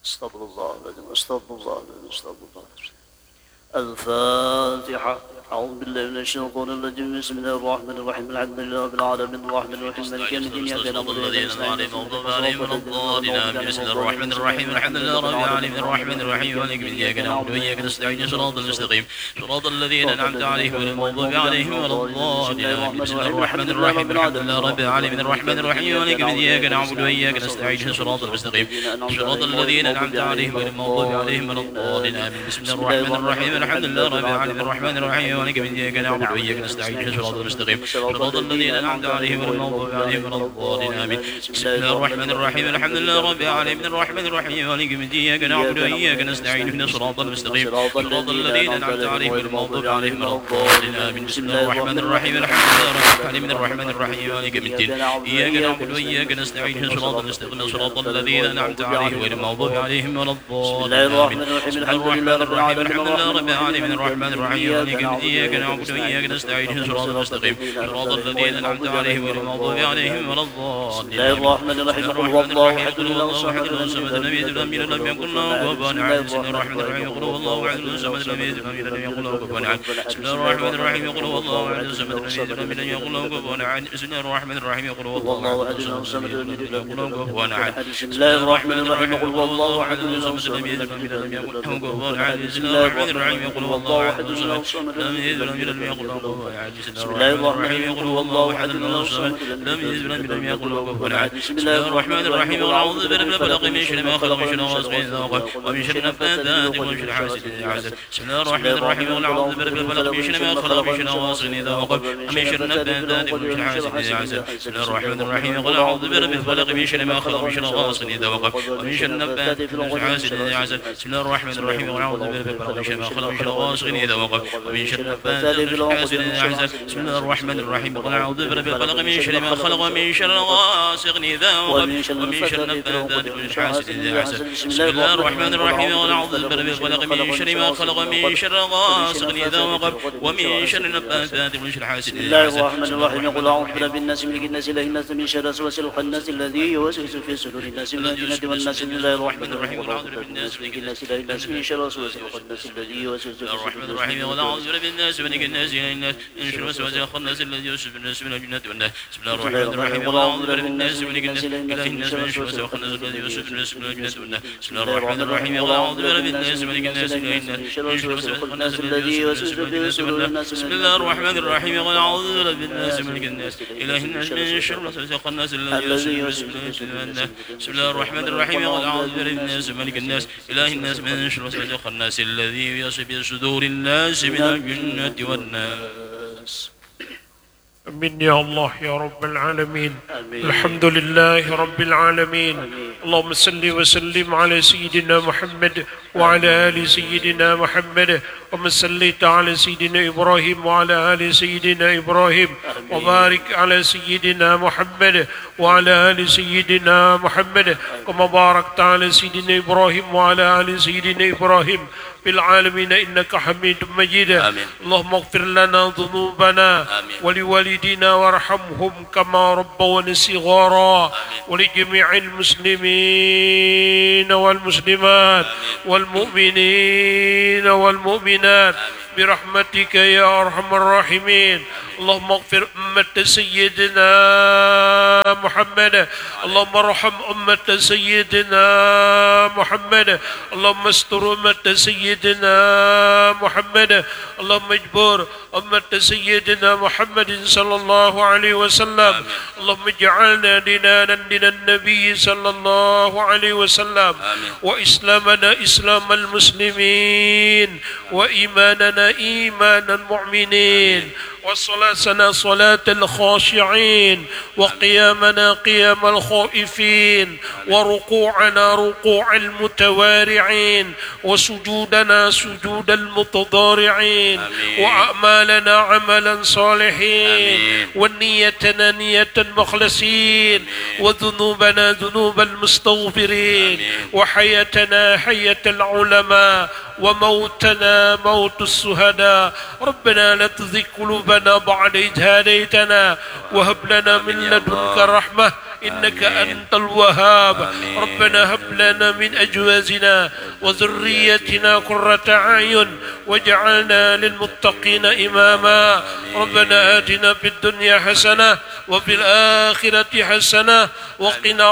استغفر الله العظيم استغفر الله العظيم استغفر الله. الفاتحة. أعوذ بالله من الشيطان الرجيم. بسم الله الرحمن الرحيم. الحمد لله رب العالمين الرحمن الرحيم مالك يوم الدين إياك نعبد وإياك نستعين بسم الله الرحمن الرحيم. الحمد لله رب العالمين الرحمن الرحيم مالك يوم الدين إياك نعبد وإياك نستعين صراط المستقيم صراط الذين أنعمت عليهم غير المغضوب عليهم ولا الضالين. بسم الله الرحمن الرحيم. الحمد لله رب العالمين الرحمن الرحيم مالك يوم الدين إياك نعبد وإياك نستعين صراط المستقيم صراط الذين أنعمت عليهم غير المغضوب عليهم ولا الضالين. بسم الله الرحمن الرحيم. الحمد لله رب العالمين الرحمن الرحيم مالك يوم الدين إياك نعبد وإياك نستعين صراط المستقيم صراط الذين أنعمت عليهم غير المغضوب عليهم ولا الضالين. آمين. بسم الله الرحمن الرحيم. الحمد لله رب العالمين الرحمن الرحيم مالك يوم الدين إياك نعبد وإياك نستعين اهدنا الصراط المستقيم صراط الذين أنعمت عليهم غير المغضوب عليهم ولا الضالين. آمين. بسم الله الرحمن الرحيم. الحمد لله رب العالمين الرحمن الرحيم مالك يوم الدين إياك نعبد وإياك نستعين اهدنا الصراط المستقيم صراط الذين أنعمت عليهم غير المغضوب عليهم ولا الضالين. بسم الله الرحمن الرحيم. الحمد لله رب العالمين الرحمن الرحيم مالك يوم الدين إياك نعبد وإياك نستعين اهدنا الصراط المستقيم صراط الذين أنعمت عليهم غير المغضوب عليهم ولا الضالين. بسم الله الرحمن الرحيم. قل هو الله أحد الله الصمد لم يلد ولم يولد ولم يكن له كفوا أحد. بسم الله الرحمن الرحيم. قل هو الله أحد الصمد لم يلد ولم يولد ولم يكن له كفوا أحد. بسم الله الرحمن الرحيم. قل هو الله أحد الصمد لم يلد ولم يولد ولم يكن له كفوا أحد. بسم الله الرحمن الرحيم. قل هو الله أحد الصمد لم يلد ولم يكن له كفوا أحد. بسم الله الرحمن الرحيم. قل هو الله أحد الصمد لم يلد ولم يولد ولم يكن له كفوا أحد. بسم الله الرحمن الرحيم. قل هو الله أحد الصمد لم يلد ولم يولد ولم يكن له كفوا أحد. بسم الله الرحمن الرحيم. قل هو الله أحد الصمد لم يلد ولم يولد ولم يكن له كفوا أحد. بسم الله الرحمن الرحيم. قل أعوذ برب الفلق من شر ما خلق من شر غاسق إذا وقب ومن شر النفاثات ومن شر حاسد إذا حسد. بسم الله الرحمن الرحيم. قل أعوذ برب الفلق من شر ما خلق من شر غاسق إذا وقب ومن شر النفاثات ومن شر حاسد إذا حسد. بسم الله الرحمن الرحيم. قل أعوذ برب الفلق من شر ما خلق من شر غاسق إذا وقب ومن شر النفاثات ومن شر حاسد إذا حسد. بسم الله الرحمن الرحيم. قل أعوذ برب الفلق من شر ما خلق من شر غاسق إذا وقب ومن شر النفاثات ومن شر حاسد إذا حسد. بسم الله الرحمن الرحيم. قل أعوذ برب الفلق من شر ما خلق ومن شر غاسق إذا وقب ومن شر النفاثات ومن شر حاسد إذا حسد. بسم الله الرحمن الرحيم. قل أعوذ برب الفلق من شر ما خلق ومن شر غاسق إذا وقب ومن شر النفاثات ومن شر حاسد إذا حسد. بسم الله الرحمن الرحيم. قل أعوذ برب الناس ملك الناس إله الناس من شر الوسواس الخناس الذي يوسوس في صدور الناس من الجنة والناس. بسم الله الرحمن الرحيم. قل أعوذ برب الناس ملك الناس إله الناس من شر الوسواس الخناس الذي يوسوس في صدور الرحمن الرحيم. قل أعوذ برب الناس ملك الناس إله الناس من شر الوسواس الخناس الذي يوسوس في الناس من الجنة والناس. بسم الله الرحمن الرحيم. قل أعوذ برب الناس ملك الناس إله الناس من شر الوسواس الخناس الذي يوسوس في الناس من الجنة والناس. بسم الله الرحمن الرحيم. قل أعوذ برب الناس ملك الناس إله الناس من شر الوسواس الخناس الذي يوسوس في صدور الناس. بسم الله الرحمن الرحيم. قل أعوذ برب الناس ملك الناس إله الناس من شر الوسواس الخناس الذي يوسوس في الناس. بسم الله الرحمن الرحيم. قل أعوذ برب الناس ملك الناس إله الناس من شر الوسواس الخناس الذي يوسوس في صدور الناس من الجنة والناس. أمين يا الله يا رب العالمين. الحمد لله رب العالمين. اللهم صل وسلم على سيدنا محمد وعلى آل سيدنا محمد وما صليت على سيدنا إبراهيم وعلى آل سيدنا إبراهيم وبارك على سيدنا محمد وعلى آل سيدنا محمد كما باركت على سيدنا إبراهيم وعلى آل سيدنا إبراهيم في العالمين إنك حميد مجيد. آمين. اللهم اغفر لنا ذنوبنا ولوالدينا وارحمهم كما ربونا صغارا ولجميع المسلمين والمسلمات والمؤمنين والمؤمنات برحمتك يا أرحم الراحمين. اللهم اغفر أمة سيدنا محمد. اللهم ارحم أمة سيدنا محمد. اللهم استر أمة سيدنا محمد. اللهم اجبر أمة سيدنا محمد صلى الله عليه وسلم. اللهم اجعلنا دينانا دين النبي صلى الله عليه وسلم وإسلامنا إسلام المسلمين وإيماننا إيمان المؤمنين وصلاتنا صلاة الخاشعين وقيامنا قيام الخائفين وركوعنا ركوع المتوارعين وسجودنا سجود المتضارعين وأعمالنا عملا صالحين ونيتنا نية المخلصين وذنوبنا ذنوب المستغفرين وحياتنا حياة العلماء وموتنا موت الشهداء. ربنا لا تزغ قلوبنا بعد إذ هديتنا وهب لنا من لدنك رحمة إنك أنت الوهاب. ربنا هب لنا من أزواجنا وذريتنا قرة أعين واجعلنا للمتقين إماما. ربنا آتنا في الدنيا حسنة وفي الآخرة حسنة وقنا